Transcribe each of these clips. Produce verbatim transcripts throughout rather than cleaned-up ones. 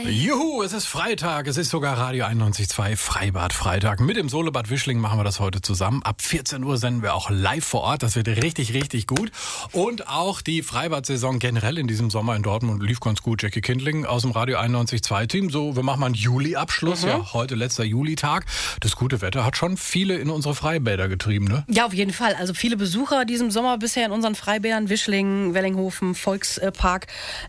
Juhu, es ist Freitag, es ist sogar Radio einundneunzig Komma zwei Freibad Freitag. Mit dem Solebad Wischling machen wir das heute zusammen. Ab vierzehn Uhr senden wir auch live vor Ort, das wird richtig, richtig gut. Und auch die Freibad-Saison generell in diesem Sommer in Dortmund lief ganz gut. Jackie Kindling aus dem Radio einundneunzig Komma zwei Team. So, wir machen mal einen Juli-Abschluss, mhm. ja, heute letzter Julitag. Das gute Wetter hat schon viele in unsere Freibäder getrieben, ne? Ja, auf jeden Fall. Also viele Besucher diesem Sommer bisher in unseren Freibädern, Wischling, Wellinghofen, Volkspark,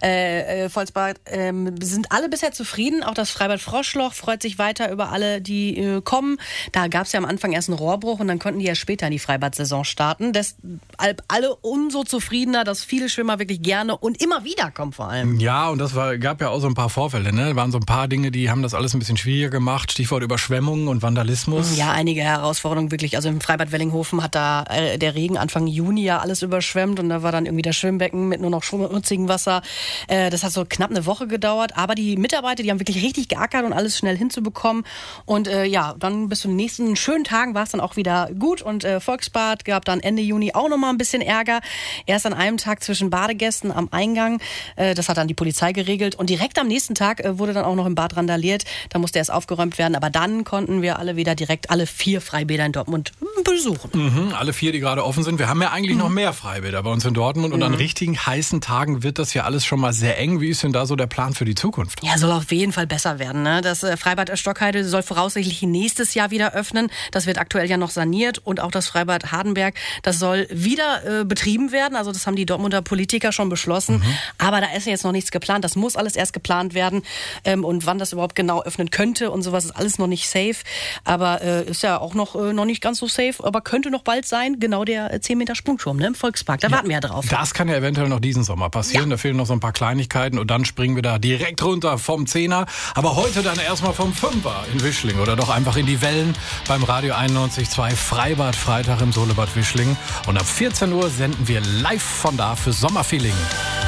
äh, Volksbad, äh, sind alle bisher zufrieden. Auch das Freibad Froschloch freut sich weiter über alle, die äh, kommen. Da gab es ja am Anfang erst einen Rohrbruch und dann konnten die ja später in die Freibad-Saison starten. Deshalb alle umso zufriedener, dass viele Schwimmer wirklich gerne und immer wieder kommen vor allem. Ja, und das war, gab ja auch so ein paar Vorfälle, ne? Da waren so ein paar Dinge, die haben das alles ein bisschen schwieriger gemacht. Stichwort Überschwemmungen und Vandalismus. Ja, einige Herausforderungen wirklich. Also im Freibad Wellinghofen hat da äh, der Regen Anfang Juni ja alles überschwemmt und da war dann irgendwie das Schwimmbecken mit nur noch schmutzigem Wasser. Äh, das hat so knapp eine Woche gedauert, aber die Mitarbeiter, die haben wirklich richtig geackert und alles schnell hinzubekommen. Und äh, ja, dann bis zu den nächsten schönen Tagen war es dann auch wieder gut. Und äh, Volksbad gab dann Ende Juni auch nochmal ein bisschen Ärger. Erst an einem Tag zwischen Badegästen am Eingang. Äh, das hat dann die Polizei geregelt. Und direkt am nächsten Tag äh, wurde dann auch noch im Bad randaliert. Da musste erst aufgeräumt werden. Aber dann konnten wir alle wieder direkt alle vier Freibäder in Dortmund besuchen. Mhm, alle vier, die gerade offen sind. Wir haben ja eigentlich mhm. noch mehr Freibäder bei uns in Dortmund. Und mhm. an richtigen heißen Tagen wird das ja alles schon mal sehr eng. Wie ist denn da so der Plan für die Zukunft? Ja, soll auf jeden Fall besser werden. Ne? Das äh, Freibad Stockheide soll voraussichtlich nächstes Jahr wieder öffnen. Das wird aktuell ja noch saniert. Und auch das Freibad Hardenberg, das soll wieder äh, betrieben werden. Also das haben die Dortmunder Politiker schon beschlossen. Mhm. Aber da ist ja jetzt noch nichts geplant. Das muss alles erst geplant werden. Ähm, und wann das überhaupt genau öffnen könnte und sowas ist alles noch nicht safe. Aber äh, ist ja auch noch, äh, noch nicht ganz so safe. Aber könnte noch bald sein. Genau der äh, zehn Meter Sprungturm, ne, im Volkspark. Da ja, warten wir ja drauf. Das kann ja eventuell noch diesen Sommer passieren. Ja. Da fehlen noch so ein paar Kleinigkeiten. Und dann springen wir da direkt runter vom Zehner. Aber heute dann erstmal vom Fünfer in Wischling. Oder doch einfach in die Wellen beim Radio einundneunzig Komma zwei Freibad Freitag im Solebad Wischling. Und ab vierzehn Uhr senden wir live von da für Sommerfeeling.